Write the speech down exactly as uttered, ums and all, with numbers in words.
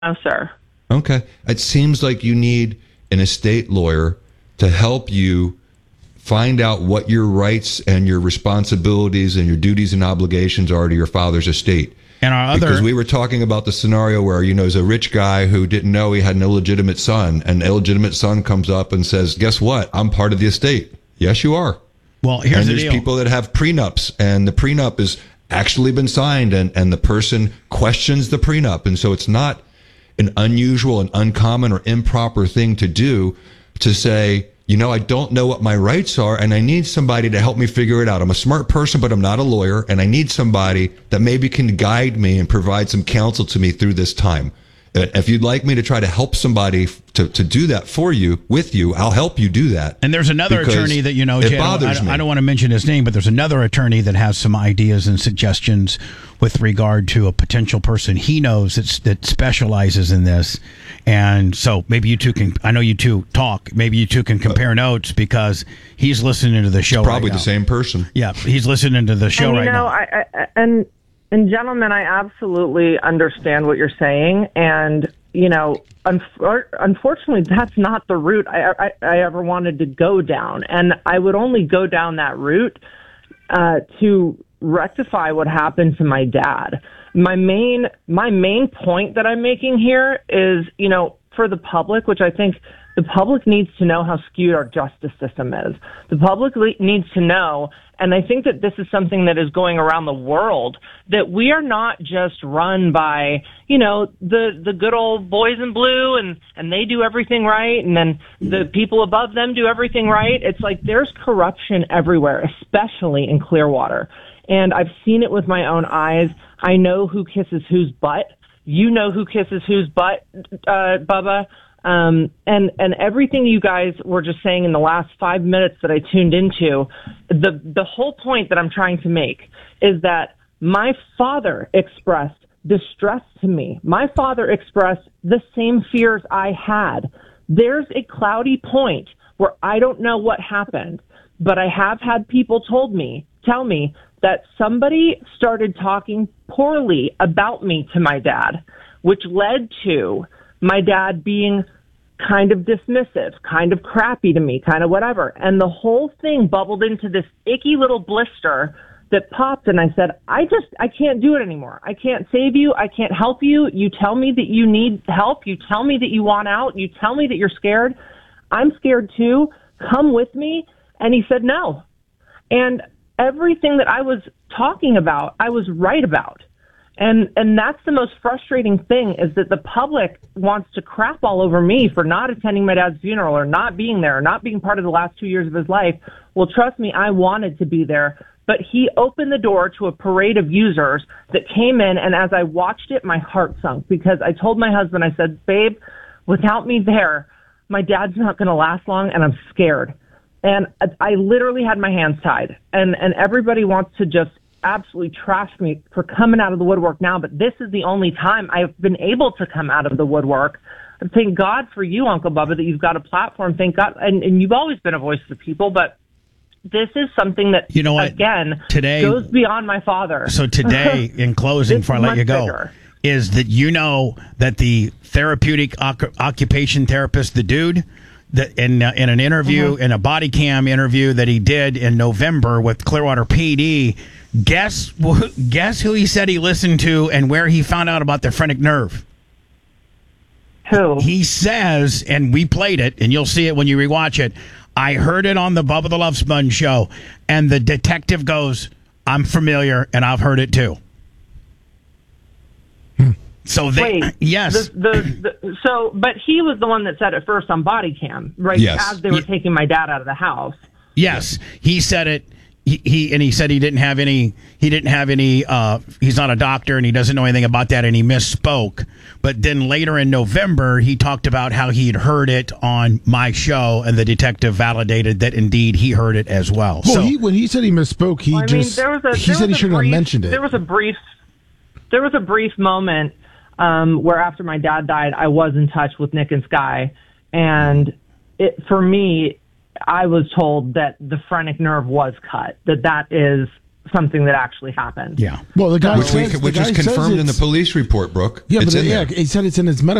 No, sir. Okay. It seems like you need an estate lawyer to help you find out what your rights and your responsibilities and your duties and obligations are to your father's estate. And our other, because we were talking about the scenario where, you know, there's a rich guy who didn't know he had an illegitimate son, and the illegitimate son comes up and says, guess what? I'm part of the estate. Yes, you are. Well, here's and the there's deal. people that have prenups, and the prenup has actually been signed, and, and the person questions the prenup. And so it's not an unusual and uncommon or improper thing to do to say, you know, I don't know what my rights are, and I need somebody to help me figure it out. I'm a smart person, but I'm not a lawyer, and I need somebody that maybe can guide me and provide some counsel to me through this time. If you'd like me to try to help somebody to, to do that for you, with you, I'll help you do that. And there's another attorney that, you know, it Jay, bothers I, me. I don't want to mention his name, but there's another attorney that has some ideas and suggestions with regard to a potential person he knows that's, that specializes in this. And so maybe you two can, I know you two talk, maybe you two can compare notes because he's listening to the show Probably right now. the same person. Yeah, he's listening to the show and, you right know, now. I, I, and, and gentlemen, I absolutely understand what you're saying. And, you know, unfor- unfortunately, that's not the route I, I, I ever wanted to go down. And I would only go down that route uh, to rectify what happened to my dad. My main, my main point that I'm making here is, you know, for the public, which I think the public needs to know how skewed our justice system is. The public le- needs to know, and I think that this is something that is going around the world, that we are not just run by, you know, the, the good old boys in blue and, and they do everything right, and then the people above them do everything right. It's like there's corruption everywhere, especially in Clearwater. And I've seen it with my own eyes. I know who kisses whose butt. You know who kisses whose butt, uh, Bubba. Um, and, and everything you guys were just saying in the last five minutes that I tuned into, the, the whole point that I'm trying to make is that my father expressed distress to me. My father expressed the same fears I had. There's a cloudy point where I don't know what happened, but I have had people told me, tell me that somebody started talking poorly about me to my dad, which led to my dad being kind of dismissive, kind of crappy to me, kind of whatever. And the whole thing bubbled into this icky little blister that popped. And I said, I just, I can't do it anymore. I can't save you. I can't help you. You tell me that you need help. You tell me that you want out. You tell me that you're scared. I'm scared too. Come with me. And he said, no. And everything that I was talking about, I was right about. And and that's the most frustrating thing, is that the public wants to crap all over me for not attending my dad's funeral or not being there or not being part of the last two years of his life. Well, trust me, I wanted to be there. But he opened the door to a parade of users that came in, and as I watched it, my heart sunk, because I told my husband, I said, babe, without me there, my dad's not going to last long, and I'm scared. And I literally had my hands tied, and, and everybody wants to just absolutely trash me for coming out of the woodwork now, but this is the only time I've been able to come out of the woodwork. And thank God for you, Uncle Bubba, that you've got a platform. Thank God. And, and you've always been a voice of the people, but this is something that, you know what? again, today goes beyond my father. So today, in closing, before I let you go, bigger. is that you know that the therapeutic oc- occupation therapist, the dude, that in uh, in an interview, mm-hmm. in a body cam interview that he did in November with Clearwater P D, guess guess who he said he listened to and where he found out about the phrenic nerve? Who? He says, and we played it, and you'll see it when you rewatch it, I heard it on the Bubba the Love Sponge show, and the detective goes, I'm familiar, and I've heard it too. So they, Wait, yes. The, the, the, so, but he was the one that said it first on body cam, right? Yes. As they were Ye- taking my dad out of the house. Yes, he said it. He, he and he said he didn't have any. He didn't have any. Uh, he's not a doctor, and he doesn't know anything about that, and he misspoke. But then later in November, he talked about how he'd heard it on my show, and the detective validated that indeed he heard it as well. Well, so he, when he said he misspoke, he Well, I just mean, there was a, he there said was he a shouldn't brief, have mentioned it. There was a brief, there was a brief moment um, where after my dad died, I was in touch with Nick and Sky, and it for me, I was told that the phrenic nerve was cut. That that is something that actually happened. Yeah. Well, the guy which, says, we, which the is guy confirmed in the it's- police report, Brooke. Yeah, it's but in yeah, there. he said it's in his medical